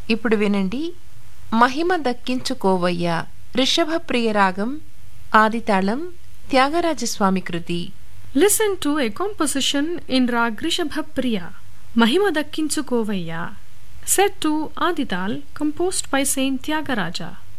ఇప్పుడు వినండి, మహిమ దక్కించుకోవయ్యా రిషభప్రియ రాగం ఆదితాళం త్యాగరాజస్వామి కృతి. Listen to a composition in Rag Rishabhapriya, Mahima Dakkinchukovaya, set to Adital, composed by Saint Tyagaraja.